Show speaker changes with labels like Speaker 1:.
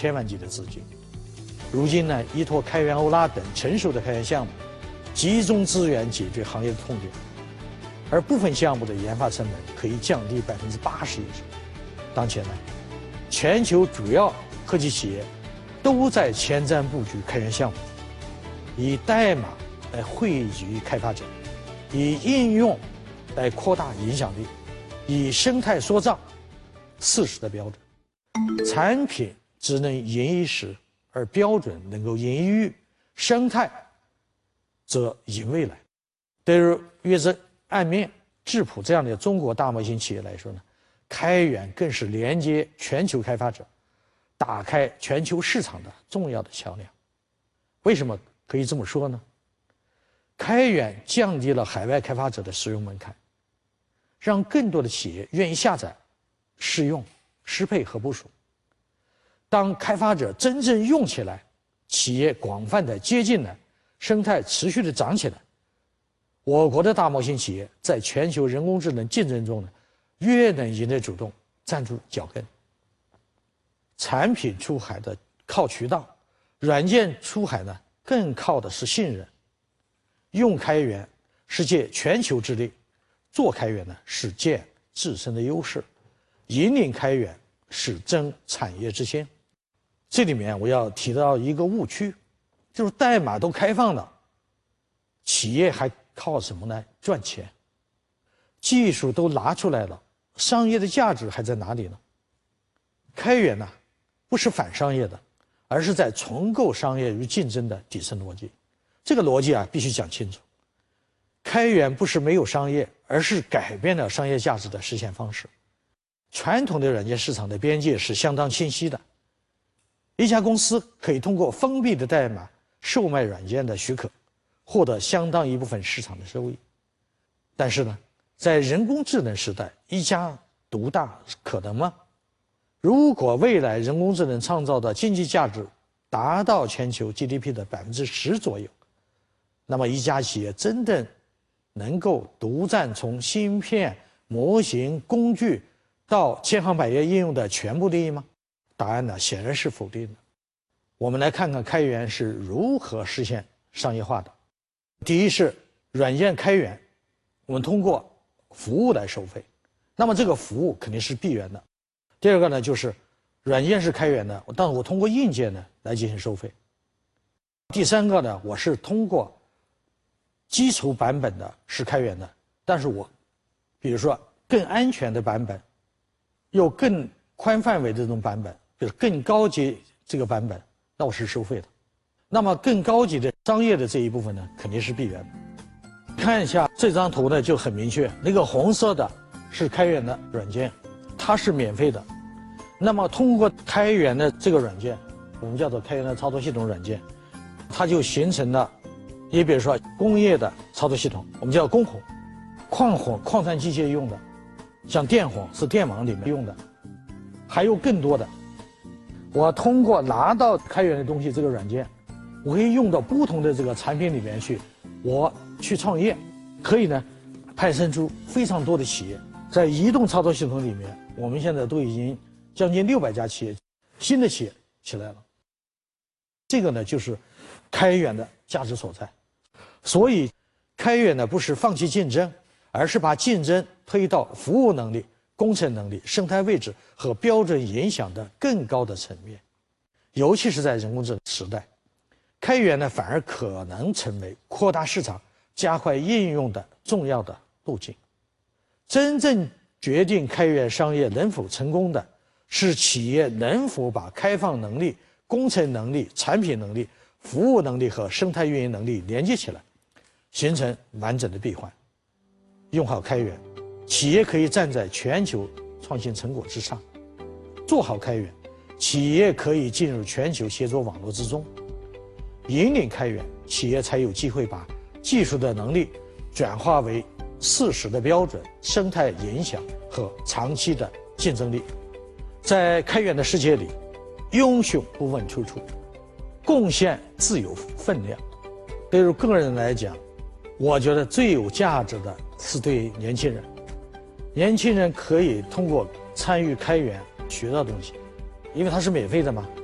Speaker 1: 千万级的资金。如今呢，依托开源欧拉等成熟的开源项目，集中资源解决行业的痛点，而部分项目的研发成本可以降低80%以上。当前呢，全球主要科技企业都在前瞻布局开源项目，以代码来汇聚开发者，以应用来扩大影响力，以生态缩账40的标准。产品只能赢一时，而标准能够赢一域，生态则赢未来。对于月增、岸面、智谱这样的中国大模型企业来说呢，开源更是连接全球开发者、打开全球市场的重要的桥梁。为什么可以这么说呢？开源降低了海外开发者的使用门槛，让更多的企业愿意下载、试用、适配和部署。当开发者真正用起来，企业广泛的接近了，生态持续的长起来，我国的大模型企业在全球人工智能竞争中呢，越能赢得主动，站住脚跟。产品出海的靠渠道，软件出海呢更靠的是信任。用开源是借全球之力，做开源呢是借自身的优势，引领开源是争产业之先。这里面我要提到一个误区，就是代码都开放了，企业还靠什么来赚钱？技术都拿出来了，商业的价值还在哪里呢？开源呢，不是反商业的，而是在重构商业与竞争的底层逻辑。这个逻辑啊，必须讲清楚。开源不是没有商业，而是改变了商业价值的实现方式。传统的软件市场的边界是相当清晰的，一家公司可以通过封闭的代码售卖软件的许可，获得相当一部分市场的收益。但是呢，在人工智能时代，一家独大可能吗？如果未来人工智能创造的经济价值达到全球 GDP 的10%左右，那么一家企业真的能够独占从芯片、模型、工具到千行百业应用的全部利益吗？答案呢，显然是否定的。我们来看看开源是如何实现商业化的。第一是软件开源，我们通过服务来收费，那么这个服务肯定是闭源的。第二个呢，就是软件是开源的，但是我通过硬件呢来进行收费。第三个呢，我是通过基础版本的是开源的，但是我比如说更安全的版本，有更宽范围的这种版本，就是更高级这个版本，那我是收费的。那么更高级的商业的这一部分呢，肯定是闭源的。看一下这张图呢，就很明确，那个红色的是开源的软件，它是免费的。那么通过开源的这个软件，我们叫做开源的操作系统软件，它就形成了，你比如说工业的操作系统，我们叫工混；矿混，矿产机械用的；像电混是电网里面用的，还有更多的。我通过拿到开源的东西这个软件，我可以用到不同的这个产品里面去，我去创业，可以呢派生出非常多的企业。在移动操作系统里面，我们现在都已经将近600家企业，新的企业起来了。这个呢就是开源的价值所在。所以开源呢不是放弃竞争，而是把竞争推到服务能力、工程能力、生态位置和标准影响的更高的层面。尤其是在人工智能时代，开源呢反而可能成为扩大市场、加快应用的重要的路径。真正决定开源商业能否成功的，是企业能否把开放能力、工程能力、产品能力、服务能力和生态运营能力连接起来，形成完整的闭环。用好开源，企业可以站在全球创新成果之上；做好开源，企业可以进入全球协作网络之中。引领开源，企业才有机会把技术的能力转化为40的标准、生态影响和长期的竞争力。在开源的世界里，英雄不问出处，贡献自有分量。对于个人来讲，我觉得最有价值的是对年轻人。年轻人可以通过参与开源学到东西，因为它是免费的嘛。